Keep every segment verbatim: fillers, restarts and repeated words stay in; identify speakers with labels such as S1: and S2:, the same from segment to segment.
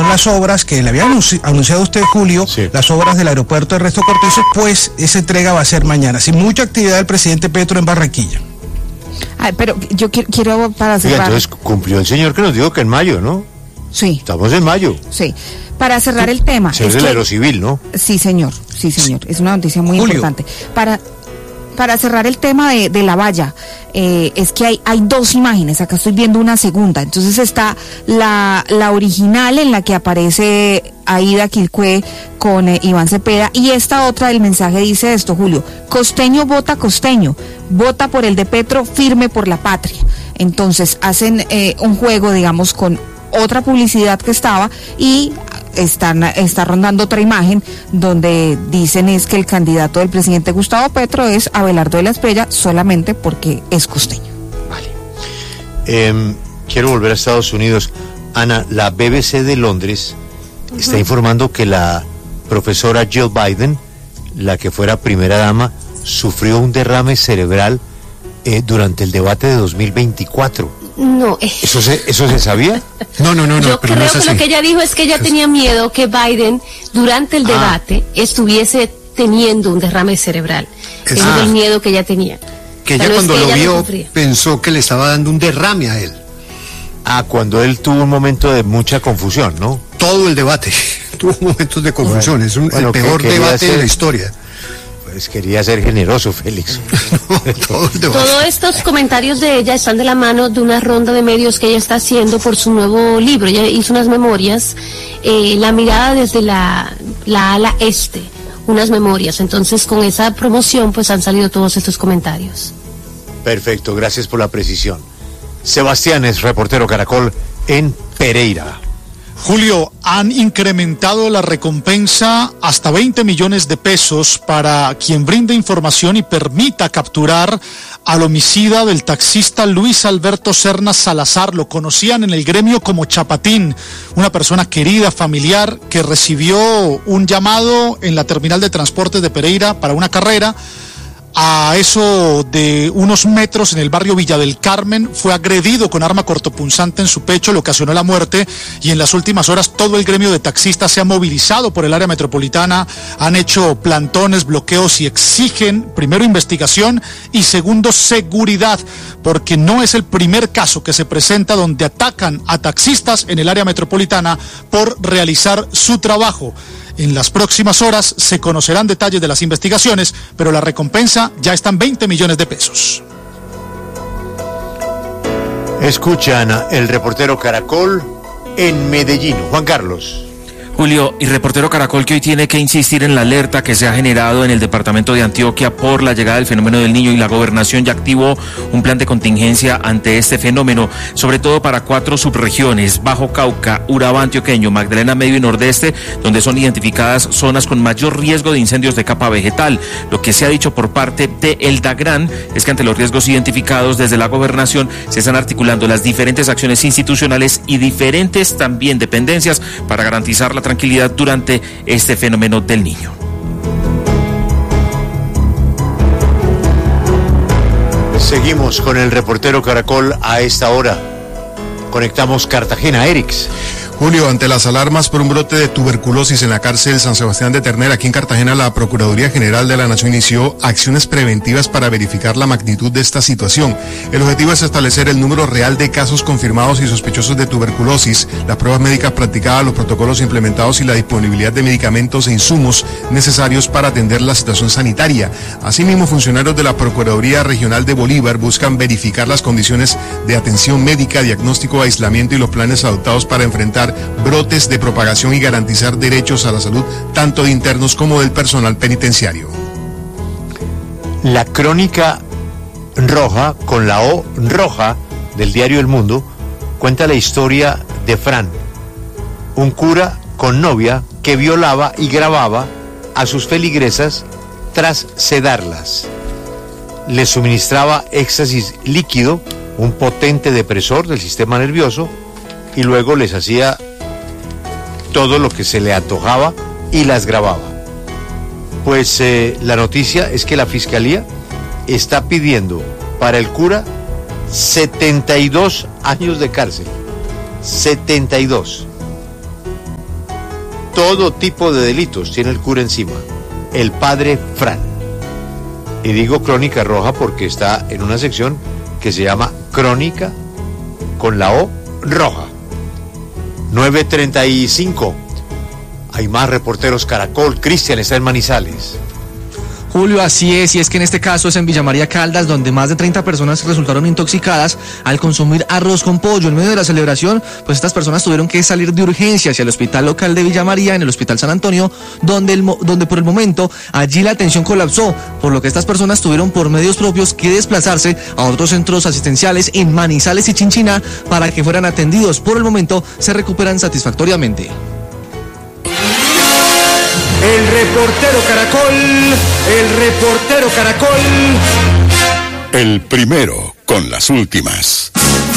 S1: las obras que le había anunci- anunciado usted, Julio, sí. las obras del aeropuerto Ernesto Cortizo, pues esa entrega va a ser mañana, sin mucha actividad del presidente Petro en Barranquilla.
S2: Ay, pero yo quiero, quiero para cerrar...
S3: Oiga, entonces cumplió el señor que nos dijo que en mayo, ¿no?
S2: Sí.
S3: Estamos en mayo.
S2: Sí. Para cerrar el tema...
S3: Es del Aerocivil, ¿no?
S2: Sí, señor, sí, señor. Es una noticia muy Julio. importante. Para... Para cerrar el tema de, de la valla, eh, es que hay, hay dos imágenes, acá estoy viendo una segunda, entonces está la, la original en la que aparece Aida Quilcue con eh, Iván Cepeda, y esta otra del mensaje dice esto, Julio: costeño vota costeño, vota por el de Petro, firme por la patria. Entonces hacen eh, un juego, digamos, con otra publicidad que estaba, y están está rondando otra imagen donde dicen es que el candidato del presidente Gustavo Petro es Abelardo de la Espriella solamente porque es costeño.
S3: Vale. Eh, quiero volver a Estados Unidos. Ana, la B B C de Londres uh-huh. está informando que la profesora Jill Biden, la que fuera primera dama, sufrió un derrame cerebral eh, durante el debate de dos mil veinticuatro.
S4: No. Eh.
S3: ¿Eso se, ¿Eso se sabía?
S5: No, no, no, no.
S4: Yo
S5: pero
S4: creo
S5: no es
S4: que lo que ella dijo es que ella tenía miedo que Biden, durante el debate, ah. estuviese teniendo un derrame cerebral. Ese es ah. el miedo que ella tenía.
S5: Que ella, cuando que lo ella vio pensó que le estaba dando un derrame a él.
S3: Ah, cuando él tuvo un momento de mucha confusión, ¿no?
S5: Todo el debate tuvo momentos de confusión. Bueno, es un, bueno, el peor debate hacer... de la historia.
S3: Pues quería ser generoso, Félix.
S4: No, todo Todos estos comentarios de ella están de la mano de una ronda de medios que ella está haciendo por su nuevo libro. Ella hizo unas memorias, eh, La mirada desde la, la ala este, unas memorias. Entonces, con esa promoción, pues han salido todos estos comentarios.
S3: Perfecto, gracias por la precisión. Sebastián es reportero Caracol en Pereira.
S6: Julio, han incrementado la recompensa hasta veinte millones de pesos para quien brinde información y permita capturar al homicida del taxista Luis Alberto Cernas Salazar. Lo conocían en el gremio como Chapatín, una persona querida, familiar, que recibió un llamado en la terminal de transportes de Pereira para una carrera. A eso de unos metros en el barrio Villa del Carmen, fue agredido con arma cortopunzante en su pecho, le ocasionó la muerte, y en las últimas horas todo el gremio de taxistas se ha movilizado por el área metropolitana, han hecho plantones, bloqueos y exigen, primero, investigación y segundo, seguridad, porque no es el primer caso que se presenta donde atacan a taxistas en el área metropolitana por realizar su trabajo. En las próximas horas se conocerán detalles de las investigaciones, pero la recompensa ya está en veinte millones de pesos.
S3: Escuchan el reportero Caracol en Medellín. Juan Carlos.
S7: Julio, y reportero Caracol, que hoy tiene que insistir en la alerta que se ha generado en el departamento de Antioquia por la llegada del fenómeno del Niño, y la gobernación ya activó un plan de contingencia ante este fenómeno, sobre todo para cuatro subregiones: Bajo Cauca, Urabá antioqueño, Magdalena Medio y Nordeste, donde son identificadas zonas con mayor riesgo de incendios de capa vegetal. Lo que se ha dicho por parte de el DAGRAN es que ante los riesgos identificados desde la gobernación se están articulando las diferentes acciones institucionales y diferentes también dependencias para garantizar la tranquilidad durante este fenómeno del Niño.
S3: Seguimos con el reportero Caracol a esta hora. Conectamos Cartagena, Erix.
S8: Julio, ante las alarmas por un brote de tuberculosis en la cárcel San Sebastián de Ternera, aquí en Cartagena, la Procuraduría General de la Nación inició acciones preventivas para verificar la magnitud de esta situación. El objetivo es establecer el número real de casos confirmados y sospechosos de tuberculosis, las pruebas médicas practicadas, los protocolos implementados y la disponibilidad de medicamentos e insumos necesarios para atender la situación sanitaria. Asimismo, funcionarios de la Procuraduría Regional de Bolívar buscan verificar las condiciones de atención médica, diagnóstico, aislamiento y los planes adoptados para enfrentar brotes de propagación y garantizar derechos a la salud tanto de internos como del personal penitenciario.
S3: La crónica roja, con la O roja, del diario El Mundo, cuenta la historia de Fran, un cura con novia que violaba y grababa a sus feligresas tras sedarlas. Les suministraba éxtasis líquido, un potente depresor del sistema nervioso, y luego les hacía todo lo que se le antojaba y las grababa. Pues eh, la noticia es que la Fiscalía está pidiendo para el cura setenta y dos años de cárcel. setenta y dos. todo tipo de delitos tiene el cura encima, el padre Fran. Y digo Crónica Roja porque está en una sección que se llama Crónica con la O roja. nueve treinta y cinco. Hay más reporteros Caracol. Cristian está en Manizales.
S9: Julio, así es, y es que en este caso es en Villa María Caldas, donde más de treinta personas resultaron intoxicadas al consumir arroz con pollo. En medio de la celebración, pues estas personas tuvieron que salir de urgencia hacia el hospital local de Villa María, en el Hospital San Antonio, donde, el, donde por el momento allí la atención colapsó, por lo que estas personas tuvieron por medios propios que desplazarse a otros centros asistenciales en Manizales y Chinchiná para que fueran atendidos. Por el momento se recuperan satisfactoriamente.
S10: El reportero Caracol, el reportero Caracol.
S11: El primero con las últimas.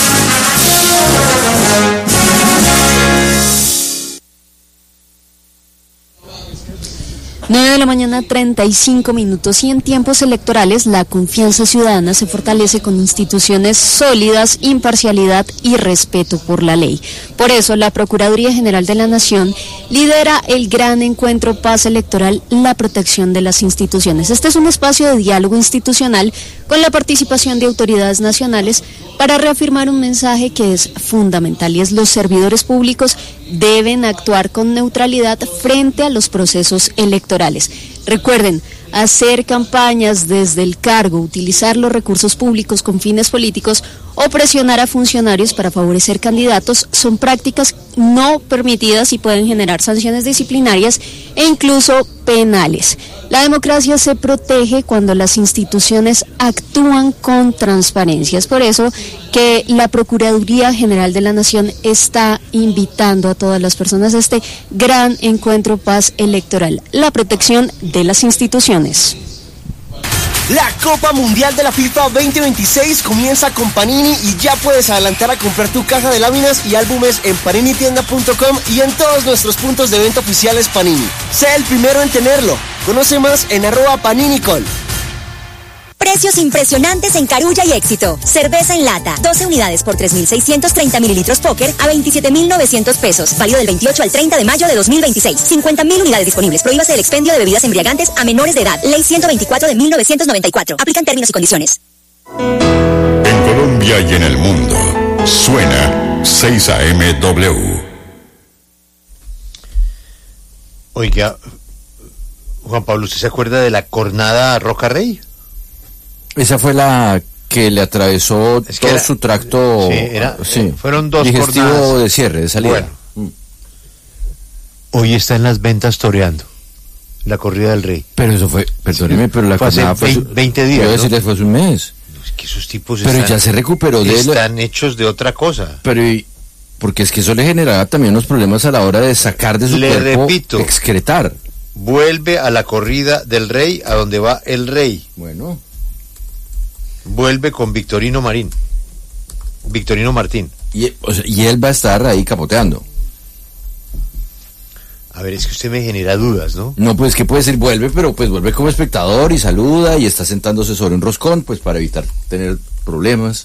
S12: nueve de la mañana, treinta y cinco minutos, y en tiempos electorales la confianza ciudadana se fortalece con instituciones sólidas, imparcialidad y respeto por la ley. Por eso la Procuraduría General de la Nación lidera el gran encuentro Paz Electoral, la protección de las instituciones. Este es un espacio de diálogo institucional con la participación de autoridades nacionales para reafirmar un mensaje que es fundamental, y es: los servidores públicos deben actuar con neutralidad frente a los procesos electorales. Recuerden, hacer campañas desde el cargo, utilizar los recursos públicos con fines políticos o presionar a funcionarios para favorecer candidatos son prácticas no permitidas y pueden generar sanciones disciplinarias e incluso penales. La democracia se protege cuando las instituciones actúan con transparencia. Es por eso que la Procuraduría General de la Nación está invitando a todas las personas a este gran encuentro Paz Electoral, la protección de las instituciones.
S13: La Copa Mundial de la FIFA veinte veintiséis comienza con Panini y ya puedes adelantar a comprar tu caja de láminas y álbumes en panini tienda punto com y en todos nuestros puntos de venta oficiales Panini. Sé el primero en tenerlo. Conoce más en arroba paninicol.
S14: Precios impresionantes en Carulla y Éxito. Cerveza en lata, doce unidades por tres mil seiscientos treinta mililitros Póker a veintisiete mil novecientos pesos. Válido del veintiocho al treinta de mayo de dos mil veintiséis. cincuenta mil unidades disponibles. Prohíbase el expendio de bebidas embriagantes a menores de edad. Ley ciento veinticuatro de mil novecientos noventa y cuatro. Aplican términos y condiciones.
S11: En Colombia y en el mundo, suena seis A M W.
S3: Oiga, Juan Pablo, ¿usted se acuerda de la cornada Roca Rey?
S15: Esa fue la que le atravesó es que todo era, su tracto.
S3: Sí, era,
S15: sí,
S3: fueron dos
S15: digestivo
S3: jornadas
S15: de cierre, de salida.
S3: Bueno, mm. Hoy está en las ventas toreando la corrida del Rey.
S15: Pero eso fue, perdóneme, pero la
S3: cornada fue hace veinte días.
S15: Yo decirle, fue hace un mes.
S3: Es que esos tipos
S15: pero
S3: están,
S15: ya se recuperó de
S3: están la... hechos de otra cosa.
S15: Pero y, porque es que eso le generaba también unos problemas a la hora de sacar de su
S3: le
S15: cuerpo,
S3: repito,
S15: excretar.
S3: Vuelve a la corrida del Rey, a donde va el Rey.
S15: Bueno.
S3: Vuelve con Victorino Marín. Victorino Martín.
S15: Y, o sea, y él va a estar ahí capoteando.
S3: A ver, es que usted me genera dudas, ¿no?
S15: No, pues que puede ser, vuelve, pero pues vuelve como espectador y saluda y está sentándose sobre un roscón, pues para evitar tener problemas.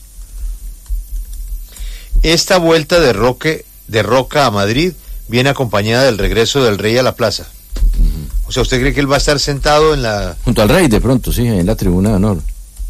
S3: Esta vuelta de Roque, de Roca a Madrid viene acompañada del regreso del Rey a la plaza. Uh-huh. O sea, ¿usted cree que él va a estar sentado en la...
S15: junto al Rey de pronto, sí, en la tribuna de honor?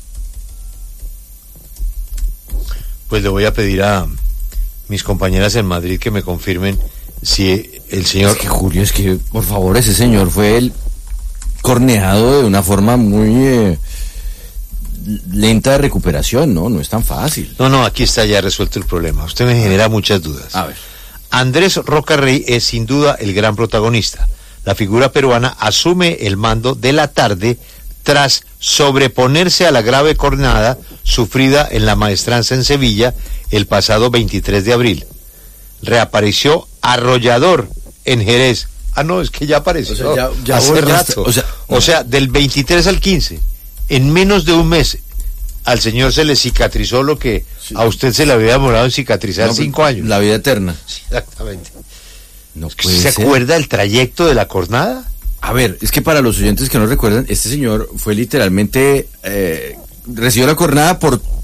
S3: Pues le voy a pedir a mis compañeras en Madrid que me confirmen si el señor...
S15: Es que Julio, es que por favor, ese señor fue el corneado de una forma muy eh, lenta de recuperación, ¿no? No es tan fácil.
S3: No, no, aquí está ya resuelto el problema. Usted me genera muchas dudas.
S15: A ver.
S3: Andrés Roca Rey es sin duda el gran protagonista. La figura peruana asume el mando de la tarde tras sobreponerse a la grave cornada sufrida en la Maestranza en Sevilla el pasado veintitrés de abril. Reapareció arrollador en Jerez. Ah, no, es que ya apareció. O sea, ya, ya hace ya rato. Está, o, sea, o sea, del veintitrés al quince, en menos de un mes, al señor se le cicatrizó lo que sí. a usted se le había demorado en cicatrizar no, cinco años.
S15: La vida eterna.
S3: Sí, exactamente.
S15: No
S3: es que ¿Se ser. acuerda el trayecto de la cornada?
S15: A ver, es que para los oyentes que no recuerdan, este señor fue literalmente, eh, recibió la cornada por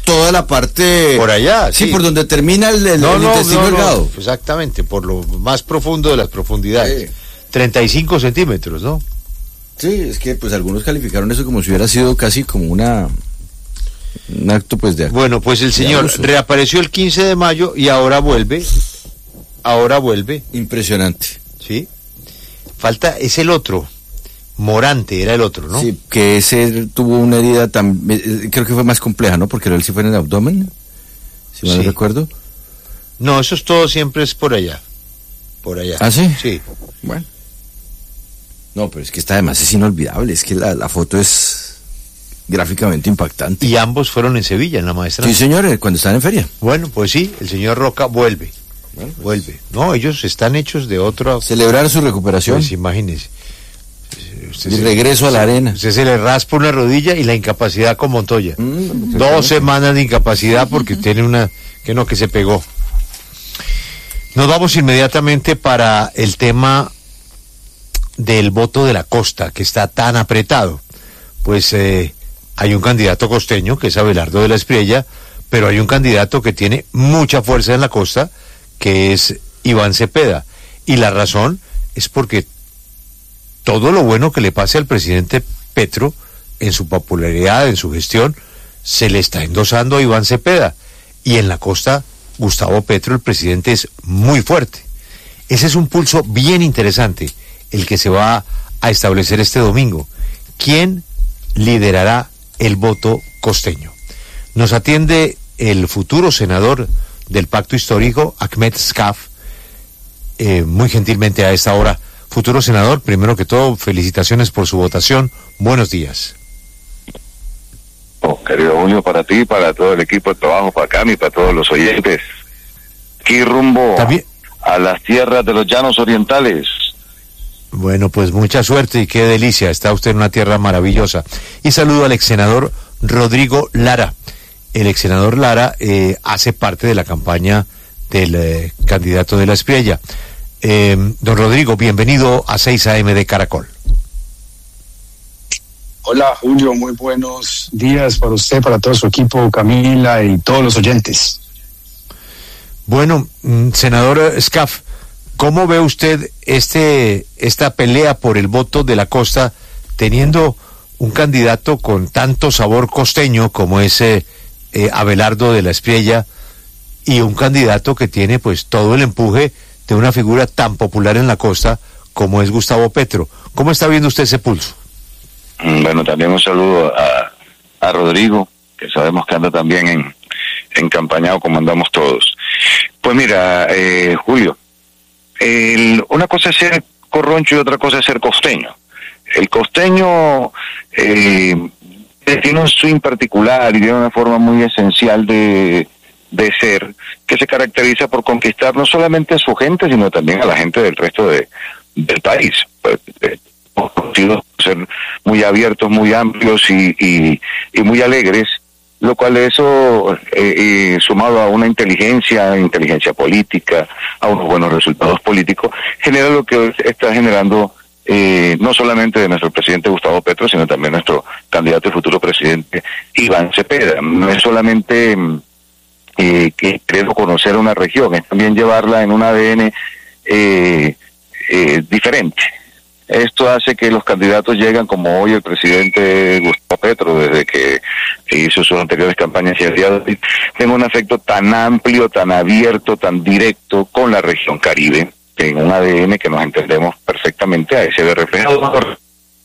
S15: toda la parte...
S3: Por allá,
S15: sí.
S3: sí.
S15: Por donde termina el, el,
S3: no,
S15: el
S3: no,
S15: intestino
S3: no,
S15: delgado.
S3: No, exactamente, por lo más profundo de las profundidades. Sí. treinta y cinco centímetros, ¿no?
S15: Sí, es que pues algunos calificaron eso como si hubiera sido casi como una... un acto pues de...
S3: Bueno, pues el señor reapareció el quince de mayo y ahora vuelve. Ahora vuelve.
S15: Impresionante.
S3: Sí. Falta, es el otro. Morante era el otro, ¿no?
S15: Sí, que ese tuvo una herida tan, creo que fue más compleja, ¿no? Porque él sí fue en el abdomen, si mal no recuerdo.
S3: No, eso es todo, siempre es por allá. Por allá.
S15: ¿Ah, sí?
S3: Sí.
S15: Bueno. No, pero es que está además es inolvidable, es que la, la foto es gráficamente impactante.
S3: Y ambos fueron en Sevilla, en la maestra.
S15: Sí, señores, cuando estaban en feria.
S3: Bueno, pues sí, el señor Roca vuelve. Bueno, pues, vuelve. No, ellos están hechos de otra...
S15: Celebrar su recuperación.
S3: Pues imagínense.
S15: Usted y se, regreso a la arena.
S3: Usted se le raspa una rodilla y la incapacidad con Montoya. Mm, Dos semanas de incapacidad porque tiene una... que no, que se pegó. Nos vamos inmediatamente para el tema del voto de la costa, que está tan apretado. Pues eh, hay un candidato costeño, que es Abelardo de la Espriella, pero hay un candidato que tiene mucha fuerza en la costa, que es Iván Cepeda. Y la razón es porque todo lo bueno que le pase al presidente Petro en su popularidad, en su gestión, se le está endosando a Iván Cepeda. Y en la costa, Gustavo Petro, el presidente, es muy fuerte. Ese es un pulso bien interesante, el que se va a establecer este domingo. ¿Quién liderará el voto costeño? Nos atiende el futuro senador del Pacto Histórico, Ahmed Skaf, eh, muy gentilmente a esta hora. Futuro senador, primero que todo, felicitaciones por su votación. Buenos días.
S16: Oh, querido Julio, para ti, para todo el equipo de trabajo, para Cami, para todos los oyentes. Aquí rumbo ¿También? a las tierras de los llanos orientales.
S3: Bueno, pues mucha suerte y qué delicia. Está usted en una tierra maravillosa. Y saludo al ex senador Rodrigo Lara. El ex senador Lara eh, hace parte de la campaña del eh, candidato de la Espriella. Eh, don Rodrigo, bienvenido a seis A M de Caracol.
S17: Hola Julio, muy buenos días para usted, para todo su equipo, Camila y todos los oyentes.
S3: Bueno, senador Skaf, ¿cómo ve usted este esta pelea por el voto de la costa, teniendo un candidato con tanto sabor costeño como es eh, eh, Abelardo de la Espriella, y un candidato que tiene pues todo el empuje de una figura tan popular en la costa como es Gustavo Petro? ¿Cómo está viendo usted ese pulso?
S16: Bueno, también un saludo a, a Rodrigo, que sabemos que anda también en, en campañado como andamos todos. Pues mira, eh, Julio, el, una cosa es ser corroncho y otra cosa es ser costeño. El costeño eh, tiene un swing particular y tiene una forma muy esencial de, de ser, que se caracteriza por conquistar no solamente a su gente, sino también a la gente del resto de, del país. Pues, eh, conocidos por ser muy abiertos, muy amplios y, y, y muy alegres, lo cual eso, eh, eh, sumado a una inteligencia, inteligencia política, a unos buenos resultados políticos, genera lo que está generando eh, no solamente de nuestro presidente Gustavo Petro, sino también nuestro candidato y futuro presidente Iván Cepeda. No es solamente eh, que queremos conocer una región, es también llevarla en un A D N eh, eh, diferente. Esto hace que los candidatos lleguen como hoy el presidente Gustavo Petro, desde que hizo sus anteriores campañas y el día de hoy, tenga un efecto tan amplio, tan abierto, tan directo con la región Caribe, en un A D N que nos entendemos perfectamente, a ese ve reflejado.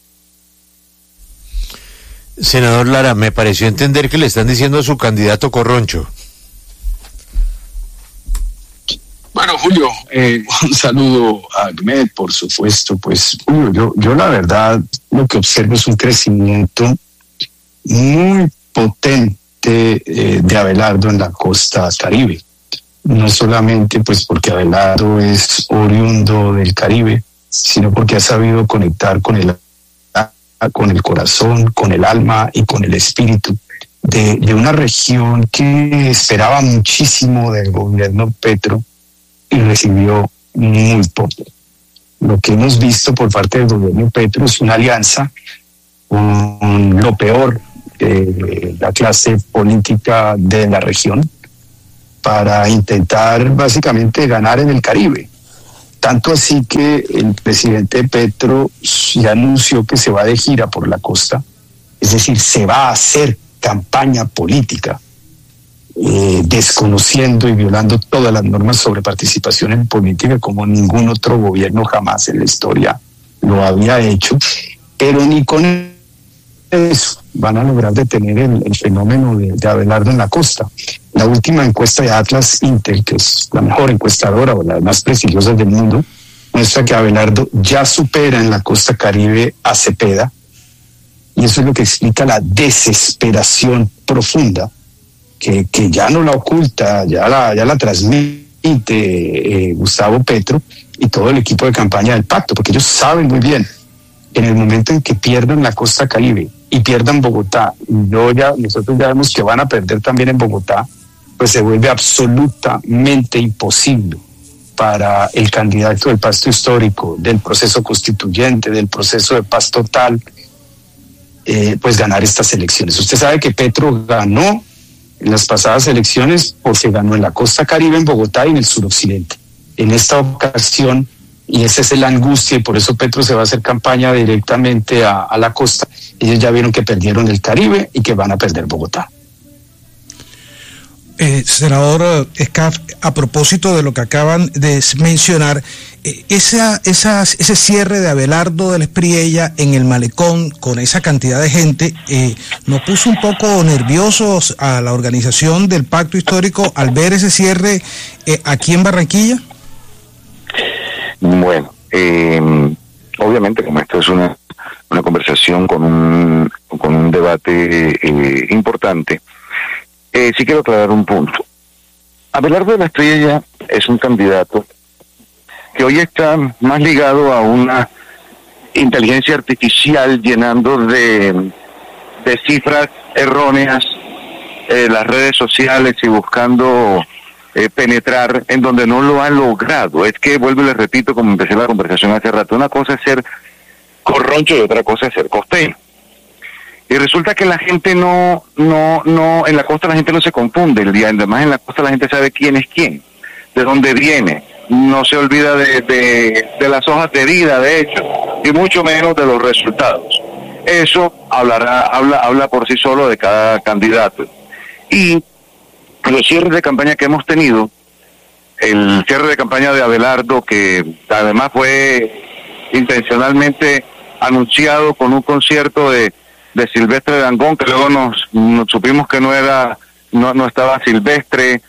S3: Senador Lara, me pareció entender que le están diciendo a su candidato corroncho.
S17: Bueno, Julio, eh, un saludo a Ahmed, por supuesto. Pues, Julio, yo, yo la verdad lo que observo es un crecimiento muy potente eh, de Abelardo en la costa Caribe. No solamente pues porque Abelardo es oriundo del Caribe, sino porque ha sabido conectar con el, con el corazón, con el alma y con el espíritu de, de una región que esperaba muchísimo del gobierno Petro y recibió muy poco. Lo que hemos visto por parte del gobierno Petro es una alianza con lo peor eh, la clase política de la región para intentar básicamente ganar en el Caribe. Tanto así que el presidente Petro ya anunció que se va de gira por la costa, es decir, se va a hacer campaña política, eh, desconociendo y violando todas las normas sobre participación en política como ningún otro gobierno jamás en la historia lo había hecho, pero ni con eso van a lograr detener el, el fenómeno de, de Abelardo en la costa. La última encuesta de Atlas Intel, que es la mejor encuestadora o la más prestigiosa del mundo, muestra que Abelardo ya supera en la costa Caribe a Cepeda, y eso es lo que explica la desesperación profunda que, que ya no la oculta, ya la, ya la transmite eh, Gustavo Petro y todo el equipo de campaña del pacto, porque ellos saben muy bien en el momento en que pierdan la costa Caribe y pierdan Bogotá, y yo ya, nosotros ya vemos que van a perder también en Bogotá, pues se vuelve absolutamente imposible para el candidato del pacto histórico, del proceso constituyente, del proceso de paz total, eh, pues ganar estas elecciones. Usted sabe que Petro ganó en las pasadas elecciones porque ganó en la costa Caribe, en Bogotá y en el suroccidente. En esta ocasión, y esa es la angustia, y por eso Petro se va a hacer campaña directamente a, a la costa, ellos ya vieron que perdieron el Caribe y que van a perder Bogotá.
S1: Eh, senador Escaf, a propósito de lo que acaban de mencionar, eh, esa, esas, ese cierre de Abelardo del Espriella en el malecón con esa cantidad de gente, eh, ¿nos puso un poco nerviosos a la organización del pacto histórico al ver ese cierre eh, aquí en Barranquilla?
S16: Bueno, eh, obviamente como esto es una, una conversación con un, con un debate eh, importante, eh, sí quiero aclarar un punto. Abelardo de la Espriella es un candidato que hoy está más ligado a una inteligencia artificial llenando de, de cifras erróneas eh, las redes sociales y buscando Eh, penetrar en donde no lo ha logrado. Es que, vuelvo y les repito, como empecé la conversación hace rato, una cosa es ser corroncho y otra cosa es ser costeño. Y resulta que la gente no, no, no, en la costa la gente no se confunde, el día, además en la costa la gente sabe quién es quién, de dónde viene, no se olvida de, de, de las hojas de vida, de hecho, y mucho menos de los resultados. Eso hablará, habla, habla por sí solo de cada candidato. Y los cierres de campaña que hemos tenido, el cierre de campaña de Abelardo, que además fue intencionalmente anunciado con un concierto de, de Silvestre Dangond, que luego nos, nos supimos que no era, no, no estaba Silvestre,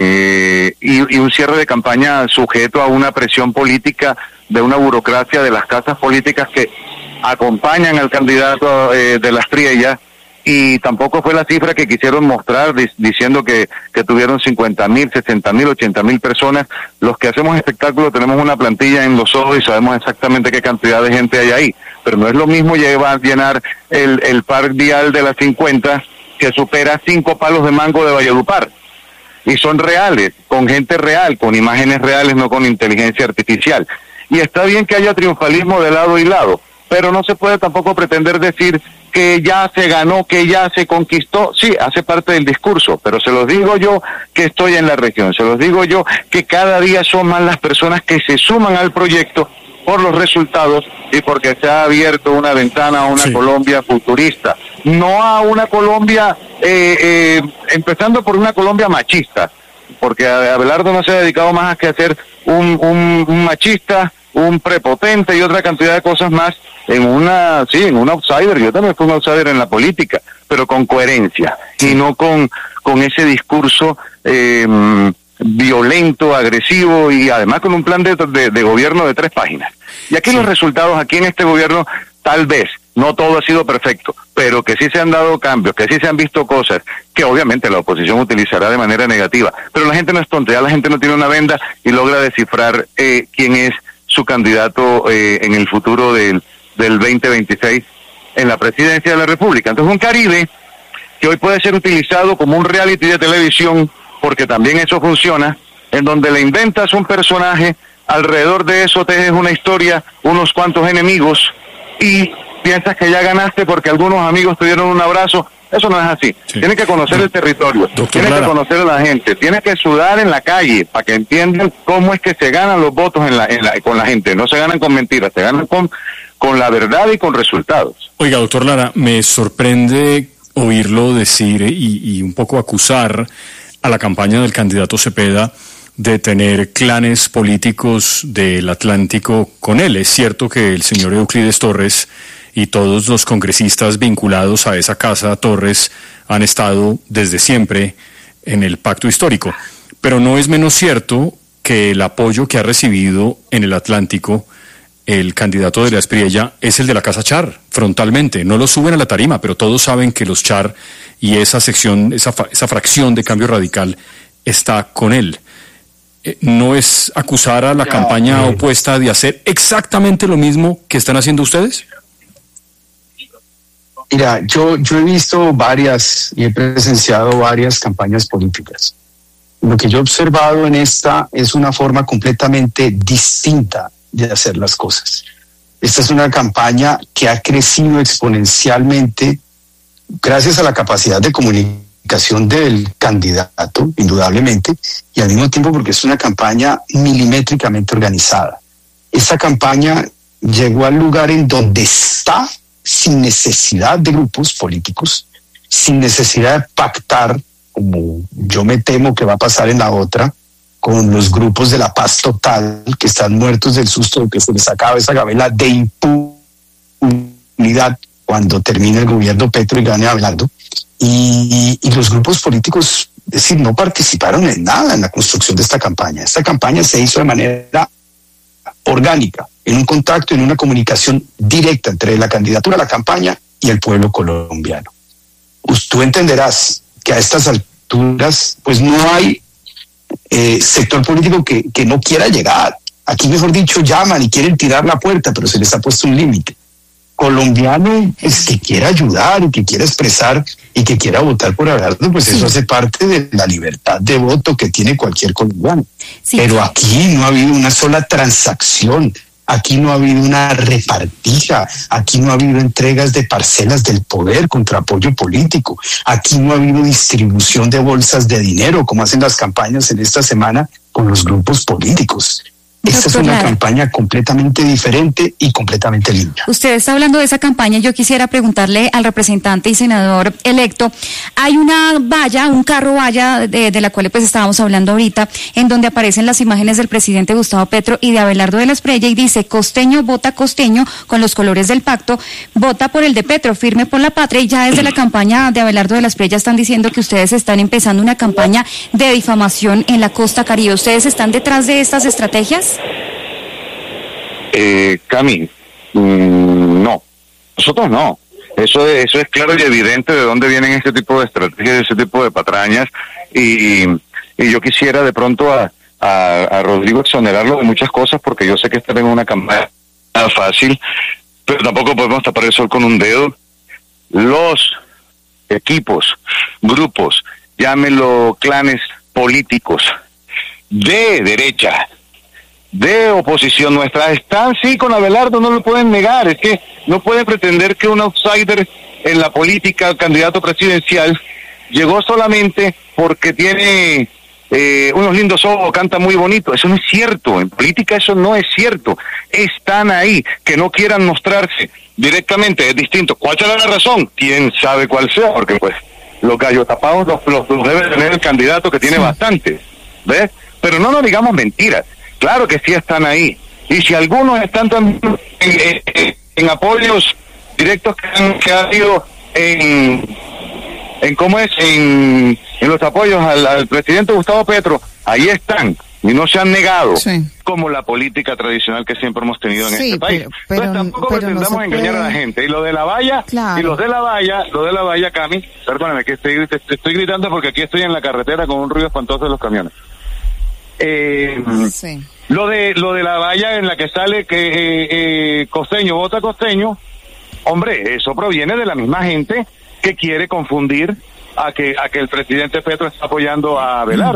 S16: eh, y, y un cierre de campaña sujeto a una presión política de una burocracia de las casas políticas que acompañan al candidato eh, de la Espriella. Y tampoco fue la cifra que quisieron mostrar diciendo que, que tuvieron cincuenta mil, sesenta mil, ochenta mil personas. Los que hacemos espectáculo tenemos una plantilla en los ojos y sabemos exactamente qué cantidad de gente hay ahí. Pero no es lo mismo llevar, llenar el, el par vial de las cincuenta que supera cinco palos de mango de Valledupar. Y son reales, con gente real, con imágenes reales, no con inteligencia artificial. Y está bien que haya triunfalismo de lado y lado, pero no se puede tampoco pretender decir que ya se ganó, que ya se conquistó. Sí, hace parte del discurso, pero se los digo yo que estoy en la región, se los digo yo que cada día son más las personas que se suman al proyecto por los resultados y porque se ha abierto una ventana a una sí. Colombia futurista, no a una Colombia, eh, eh, empezando por una Colombia machista, porque Abelardo no se ha dedicado más a que hacer un, un, un machista, un prepotente y otra cantidad de cosas más en una, sí, en un outsider. Yo también fui un outsider en la política, pero con coherencia y no con, con ese discurso eh, violento, agresivo y además con un plan de, de, de gobierno de tres páginas. Y aquí sí. Los resultados, aquí en este gobierno, tal vez, no todo ha sido perfecto, pero que sí se han dado cambios, que sí se han visto cosas que obviamente la oposición utilizará de manera negativa, pero la gente no es tonta, ya la gente no tiene una venda y logra descifrar eh, quién es su candidato eh, en el futuro del, del veinte veintiséis en la presidencia de la República. Entonces un Caribe que hoy puede ser utilizado como un reality de televisión, porque también eso funciona, en donde le inventas un personaje, alrededor de eso tejes una historia, unos cuantos enemigos, y piensas que ya ganaste porque algunos amigos te dieron un abrazo, Eso no es así.
S6: Sí.
S16: Tiene que conocer el territorio,
S6: Doctor
S16: tiene
S6: Lara.
S16: que conocer a la gente, tiene que sudar en la calle para que entiendan cómo es que se ganan los votos en la, en la, con la gente. No se ganan con mentiras, se ganan con, con la verdad y con resultados.
S6: Oiga, doctor Lara, me sorprende oírlo decir y, y un poco acusar a la campaña del candidato Cepeda de tener clanes políticos del Atlántico con él. Es cierto que el señor Euclides Torres y todos los congresistas vinculados a esa casa Torres han estado desde siempre en el pacto histórico, pero no es menos cierto que el apoyo que ha recibido en el Atlántico el candidato de la Espriella es el de la Casa Char, frontalmente. No lo suben a la tarima, pero todos saben que los Char y esa sección, esa, esa fracción de Cambio Radical está con él. Eh, ¿No es acusar a la
S17: Ya,
S6: campaña
S17: eh.
S6: opuesta de hacer exactamente lo mismo que están haciendo ustedes?
S17: Mira, yo, yo he visto varias y he presenciado varias campañas políticas. Lo que yo he observado en esta es una forma completamente distinta de hacer las cosas. Esta es una campaña que ha crecido exponencialmente gracias a la capacidad de comunicación del candidato, indudablemente, y al mismo tiempo porque es una campaña milimétricamente organizada. Esta campaña llegó al lugar en donde está sin necesidad de grupos políticos, sin necesidad de pactar, como yo me temo que va a pasar en la otra, con los grupos de la paz total, que están muertos del susto de que se les acaba esa gabela de impunidad cuando termine el gobierno Petro y gane Abelardo. Y, y los grupos políticos, es decir, no participaron en nada en la construcción de esta campaña. Esta campaña se hizo de manera orgánica, en un contacto, en una comunicación directa entre la candidatura a la campaña y el pueblo colombiano. Pues tú entenderás que a estas alturas pues no hay eh, sector político que, que no quiera llegar. Aquí, mejor dicho, llaman y quieren tirar la puerta, pero se les ha puesto un límite. Colombiano es que quiera ayudar y que quiera expresar y que quiera votar por Abelardo, pues sí, eso hace parte de la libertad de voto que tiene cualquier colombiano. Sí. Pero aquí no ha habido una sola transacción, aquí no ha habido una repartija, aquí no ha habido entregas de parcelas del poder contra apoyo político, aquí no ha habido distribución de bolsas de dinero como hacen las campañas en esta semana con los grupos políticos. Esta es una campaña completamente diferente y completamente limpia.
S2: Usted está hablando de esa campaña. Yo quisiera preguntarle al representante y senador electo. Hay una valla, un carro valla de, de la cual pues estábamos hablando ahorita, en donde aparecen las imágenes del presidente Gustavo Petro y de Abelardo de la Espriella y dice: costeño vota costeño, con los colores del pacto, vota por el de Petro, firme por la patria. Y ya desde la campaña de Abelardo de la Espriella están diciendo que ustedes están empezando una campaña de difamación en la costa caribe. ¿Ustedes están detrás de estas estrategias?
S16: Eh, Cami, mmm, no, nosotros no. Eso es, eso es claro y evidente de dónde vienen este tipo de estrategias, ese tipo de patrañas. Y, y yo quisiera de pronto a, a, a Rodrigo exonerarlo de muchas cosas, porque yo sé que está en una campaña fácil, pero tampoco podemos tapar el sol con un dedo. Los equipos, grupos, llámenlo clanes políticos de derecha, de oposición nuestra, están sí con Abelardo, no lo pueden negar. Es que no pueden pretender que un outsider en la política, el candidato presidencial, llegó solamente porque tiene eh, unos lindos ojos, canta muy bonito. Eso no es cierto, en política eso no es cierto. Están ahí, que no quieran mostrarse directamente es distinto. ¿Cuál será la razón? Quién sabe cuál sea, porque pues los gallos tapados los, los, los debe tener el candidato, que tiene sí. bastantes, ¿ves? Pero no nos digamos mentiras. Claro que sí están ahí. Y si algunos están también en, en, en apoyos directos que han, que ha habido en, en cómo es, en, en los apoyos al, al presidente Gustavo Petro, ahí están y no se han negado, sí. como la política tradicional que siempre hemos tenido en sí, este país. Pero, pero, Entonces tampoco pero pretendamos no engañar puede... a la gente. Y lo de la valla, claro. y los de la valla, lo de la valla, Cami, perdóname que estoy, estoy gritando porque aquí estoy en la carretera con un ruido espantoso de los camiones. Eh, sí. Lo de lo de la valla en la que sale que eh, eh, costeño vota costeño, hombre, eso proviene de la misma gente que quiere confundir a que a que el presidente Petro está apoyando a Abelardo.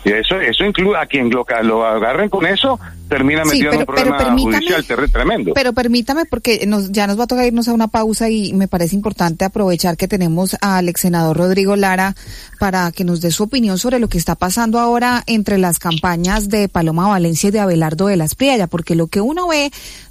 S16: Y eso eso incluye a quien lo, lo agarren con eso, termina metido sí, en un problema judicial tremendo.
S2: Pero permítame, porque nos, ya nos va a tocar irnos a una pausa y me parece importante aprovechar que tenemos al ex senador Rodrigo Lara para que nos dé su opinión sobre lo que está pasando ahora entre las campañas de Paloma Valencia y de Abelardo de la Espriella, porque lo que uno ve